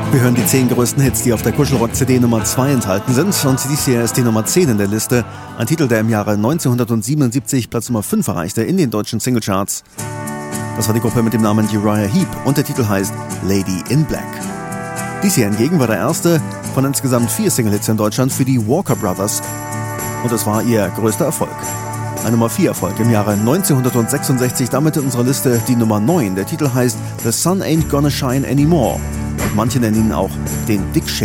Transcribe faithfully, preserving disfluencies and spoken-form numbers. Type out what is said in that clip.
Wir hören die zehn größten Hits, die auf der Kuschelrock-C D Nummer zwei enthalten sind. Und dies hier ist die Nummer zehn in der Liste. Ein Titel, der im Jahre neunzehnhundertsiebenundsiebzig Platz Nummer fünf erreichte in den deutschen Singlecharts. Das war die Gruppe mit dem Namen Uriah Heep und der Titel heißt Lady in Black. Dies hier hingegen war der erste von insgesamt vier Single-Hits in Deutschland für die Walker Brothers. Und es war ihr größter Erfolg. Ein Nummer vier Erfolg im Jahre neunzehnhundertsechsundsechzig, damit in unserer Liste die Nummer neun. Der Titel heißt The Sun Ain't Gonna Shine Anymore. Und manche nennen ihn auch den Dick Shake.